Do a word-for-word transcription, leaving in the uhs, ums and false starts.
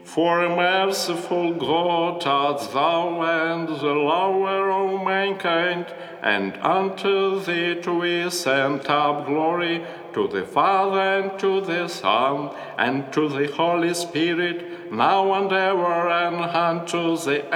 For merciful God art thou, and the lover of mankind, and unto thee do we send up glory, to the Father, and to the Son, and to the Holy Spirit, now and ever, and unto the